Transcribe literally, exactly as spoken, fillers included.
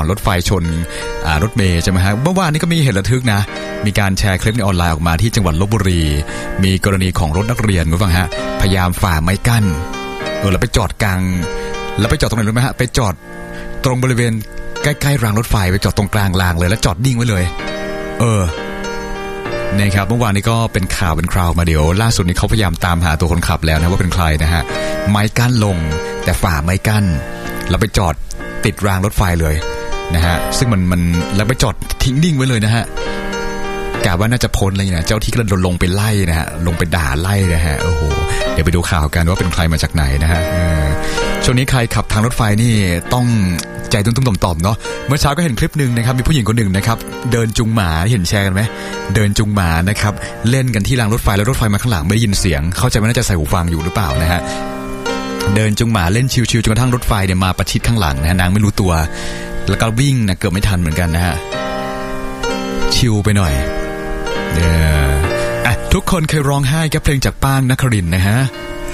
รถไฟชนรถเมล์ใช่ไหมฮะเมื่อวานนี้ก็มีเหตุระทึกนะมีการแชร์คลิปในออนไลน์ออกมาที่จังหวัดลพบุรีมีกรณีของรถนักเรียนคุณฟังฮะพยายามฝ่าไม้กั้นเออแล้วไปจอดกลางแล้วไปจอดตรงไหนรู้ไหมฮะไปจอดตรงบริเวณใกล้ๆรางรถไฟไปจอดตรงกลางรางเลยแล้วจอดนิ่งไว้เลยเออนะครับเมื่อวานนี้ก็เป็นข่าวเป็นคราวมาเดี๋ยวล่าสุดนี้เขาพยายามตามหาตัวคนขับแล้วนะว่าเป็นใครนะฮะไม้กั้นลงแต่ฝ่าไม้กั้นแล้วไปจอดติดรางรถไฟเลยนะฮะซึ่งมันมันแล้วไปจอดทิ้งนิ่งไว้เลยนะฮะกะว่าน่าจะพ้นอะไรนะเจ้าที่ก็ลงไปไล่นะฮะลงไปด่าไล่นะฮะโอ้โหเดี๋ยวไปดูข่าวกันว่าเป็นใครมาจากไหนนะฮะช่วงนี้ใครขับทางรถไฟนี่ต้องใจตุ้มๆต่อมๆเนาะเมื่อเช้าก็เห็นคลิปนึงนะครับมีผู้หญิงคนหนึ่งนะครับเดินจูงหมาเห็นแชร์กันไหมเดินจูงหมานะครับเล่นกันที่รางรถไฟแล้วรถไฟมาข้างหลังไม่ได้ยินเสียงเข้าใจว่าน่าจะใส่หูฟังอยู่หรือเปล่านะฮะเดินจูงหมาเล่นชิวๆจนกระทั่งรถไฟเนี่ยมาประชิดข้างหลังนะฮะนางไม่รู้ตัวแล้วก็วิ่งนะเกือบไม่ทันเหมือนกันนะฮะชิวไปหน่อยเอออ่ะทุกคนเคยร้องไห้กับเพลงจากป้างนครินทร์นะฮะ